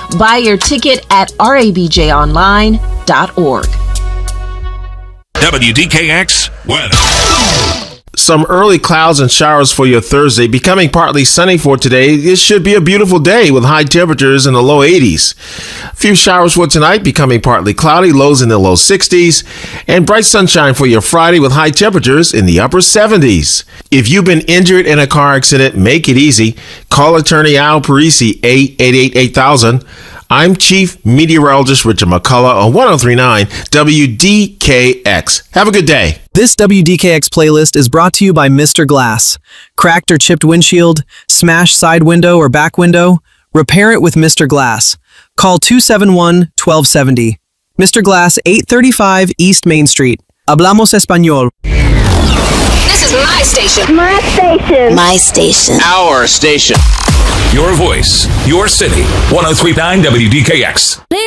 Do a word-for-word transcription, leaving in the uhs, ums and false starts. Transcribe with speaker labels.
Speaker 1: Buy your ticket at r a b j online dot org.
Speaker 2: W D K X weather.
Speaker 3: Some early clouds and showers for your Thursday, becoming partly sunny for today. It should be a beautiful day with high temperatures in the low eighties. A few showers for tonight, becoming partly cloudy, lows in the low sixties, and bright sunshine for your Friday with high temperatures in the upper seventies. If you've been injured in a car accident, make it easy. Call attorney Al Parisi, eight eight eight, eight thousand. I'm Chief Meteorologist Richard McCullough on one oh three point nine W D K X. Have a good day.
Speaker 4: This W D K X playlist is brought to you by Mister Glass. Cracked or chipped windshield, smashed side window or back window? Repair it with Mister Glass. Call two seven one, one two seven zero. Mister Glass, eight thirty-five East Main Street. Hablamos Español.
Speaker 5: This is my station.
Speaker 6: My station.
Speaker 5: My station.
Speaker 2: Our station. Your voice, your city. one oh three point nine W D K X.